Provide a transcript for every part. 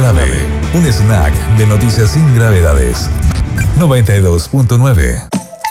Grave, un snack de noticias sin gravedades. 92.9.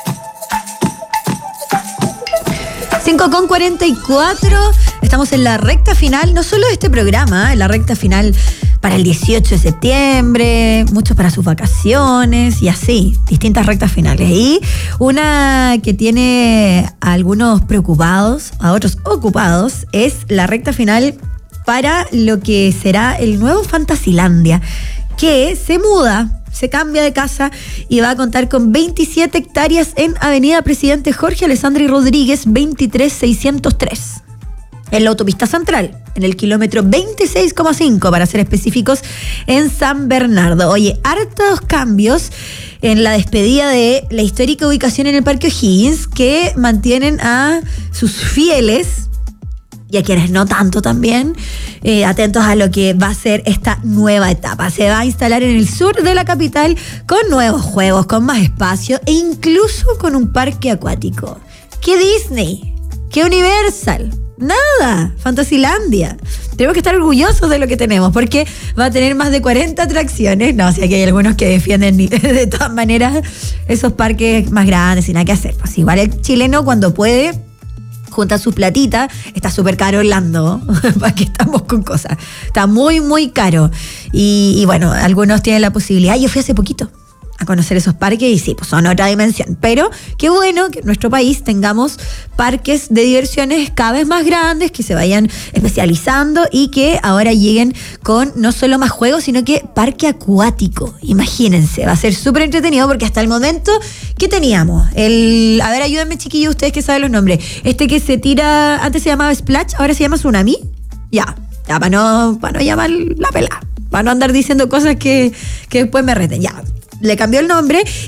5:44, estamos en la recta final, no solo de este programa, en la recta final para el 18 de septiembre, muchos para sus vacaciones y así, distintas rectas finales. Y una que tiene a algunos preocupados, a otros ocupados, es la recta final para lo que será el nuevo Fantasilandia, que se muda. Se cambia de casa y va a contar con 27 hectáreas en Avenida Presidente Jorge Alessandri Rodríguez 23603. En la autopista central, en el kilómetro 26,5 para ser específicos, en San Bernardo. Oye, hartos cambios en la despedida de la histórica ubicación en el Parque O'Higgins, que mantienen a sus fieles y a quienes no tanto también, atentos a lo que va a ser esta nueva etapa. Se va a instalar en el sur de la capital con nuevos juegos, con más espacio e incluso con un parque acuático. ¿Qué Disney? ¿Qué Universal? Nada, Fantasilandia. Tenemos que estar orgullosos de lo que tenemos, porque va a tener más de 40 atracciones. No, o sea que hay algunos que defienden de todas maneras esos parques más grandes y nada que hacer. Pues igual el chileno cuando puede junta su platita. Está súper caro Orlando, para que estamos con cosas. Está muy, muy caro. Y bueno, algunos tienen la posibilidad. Yo fui hace poquito a conocer esos parques y sí, pues son otra dimensión. Pero qué bueno que en nuestro país tengamos parques de diversiones cada vez más grandes, que se vayan especializando y que ahora lleguen con no solo más juegos, sino que parque acuático. Imagínense, va a ser súper entretenido porque hasta el momento, ¿qué teníamos? A ver, ayúdenme chiquillos, ustedes que saben los nombres. Este que se tira, antes se llamaba Splash, ahora se llama Tsunami. Ya, para no llamar la pelada, para no andar diciendo cosas que después me reten. Ya, le cambió el nombre